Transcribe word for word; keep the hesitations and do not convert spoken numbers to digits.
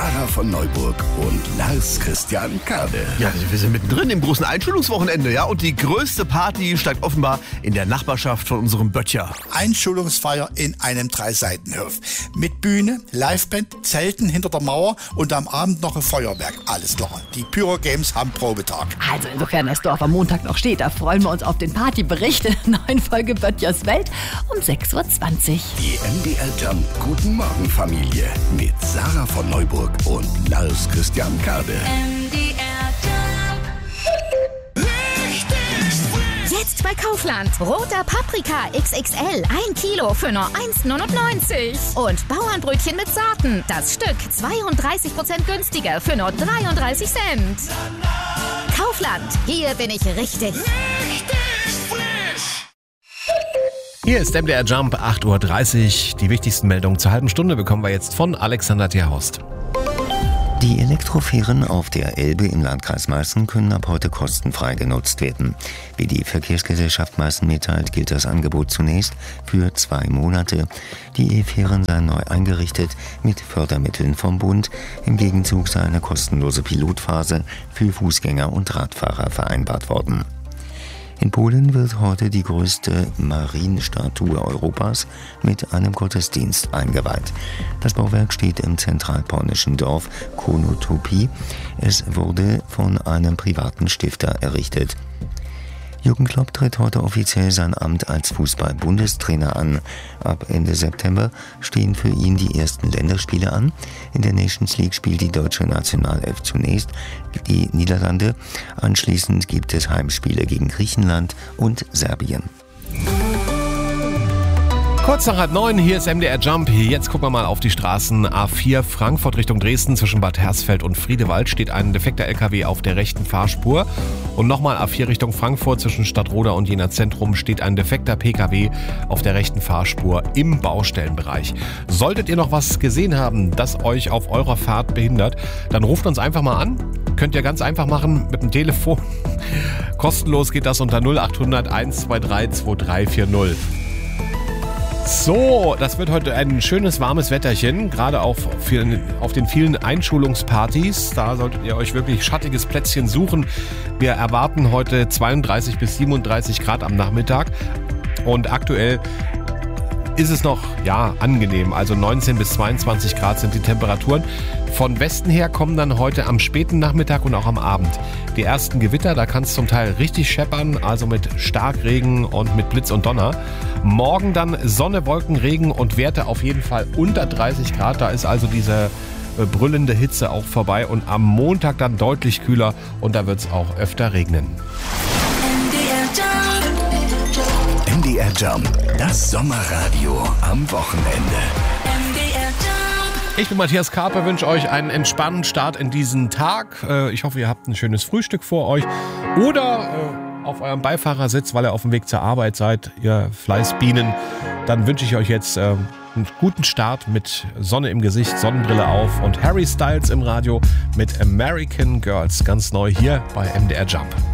Sarah von Neuburg und Lars Christian Kade. Ja, wir sind mittendrin im großen Einschulungswochenende, ja, und die größte Party steigt offenbar in der Nachbarschaft von unserem Böttcher. Einschulungsfeier in einem Dreiseitenhof. Mit Bühne, Liveband, Zelten hinter der Mauer und am Abend noch ein Feuerwerk. Alles klar. Die Pyro Games haben Probetag. Also insofern das Dorf am Montag noch steht, da freuen wir uns auf den Partybericht in der neuen Folge Böttchers Welt um sechs Uhr zwanzig. Die M D R Jump Guten Morgen Familie mit Sarah von Neuburg und Lars Christian Kade. M D R Jump. Jetzt bei Kaufland. Roter Paprika X X L. Ein Kilo für nur eins neunundneunzig. Und Bauernbrötchen mit Sorten. Das Stück zweiunddreißig Prozent günstiger für nur dreiunddreißig Cent. Kaufland. Hier bin ich richtig. Hier ist M D R Jump, acht Uhr dreißig. Die wichtigsten Meldungen zur halben Stunde bekommen wir jetzt von Alexander Thierhorst. Die Elektrofähren auf der Elbe im Landkreis Meißen können ab heute kostenfrei genutzt werden. Wie die Verkehrsgesellschaft Meißen mitteilt, gilt das Angebot zunächst für zwei Monate. Die E-Fähren seien neu eingerichtet mit Fördermitteln vom Bund. Im Gegenzug sei eine kostenlose Pilotphase für Fußgänger und Radfahrer vereinbart worden. In Polen wird heute die größte Marienstatue Europas mit einem Gottesdienst eingeweiht. Das Bauwerk steht im zentralpolnischen Dorf Konotopie. Es wurde von einem privaten Stifter errichtet. Jürgen Klopp tritt heute offiziell sein Amt als Fußball-Bundestrainer an. Ab Ende September stehen für ihn die ersten Länderspiele an. In der Nations League spielt die deutsche Nationalelf zunächst die Niederlande. Anschließend gibt es Heimspiele gegen Griechenland und Serbien. Kurz nach halb neun, hier ist M D R Jump. Jetzt gucken wir mal auf die Straßen. A vier Frankfurt Richtung Dresden zwischen Bad Hersfeld und Friedewald steht ein defekter L K W auf der rechten Fahrspur. Und nochmal A vier Richtung Frankfurt zwischen Stadtroda und Jena Zentrum steht ein defekter P K W auf der rechten Fahrspur im Baustellenbereich. Solltet ihr noch was gesehen haben, das euch auf eurer Fahrt behindert, dann ruft uns einfach mal an. Könnt ihr ganz einfach machen mit dem Telefon. Kostenlos geht das unter null acht hundert eins zwei drei zwei drei vier null. So, das wird heute ein schönes, warmes Wetterchen, gerade auf, für, auf den vielen Einschulungspartys. Da solltet ihr euch wirklich schattiges Plätzchen suchen. Wir erwarten heute zweiunddreißig bis siebenunddreißig Grad am Nachmittag und aktuell ist es noch, ja, angenehm. Also neunzehn bis zweiundzwanzig Grad sind die Temperaturen. Von Westen her kommen dann heute am späten Nachmittag und auch am Abend die ersten Gewitter. Da kann es zum Teil richtig scheppern, also mit Starkregen und mit Blitz und Donner. Morgen dann Sonne, Wolken, Regen und Werte auf jeden Fall unter dreißig Grad. Da ist also diese äh, brüllende Hitze auch vorbei. Und am Montag dann deutlich kühler und da wird es auch öfter regnen. M D R Jump, das Sommerradio am Wochenende. Ich bin Matthias Karpe, wünsche euch einen entspannten Start in diesen Tag. Ich hoffe, ihr habt ein schönes Frühstück vor euch oder auf eurem Beifahrersitz, weil ihr auf dem Weg zur Arbeit seid, ihr Fleißbienen. Dann wünsche ich euch jetzt einen guten Start mit Sonne im Gesicht, Sonnenbrille auf und Harry Styles im Radio mit American Girls. Ganz neu hier bei M D R Jump.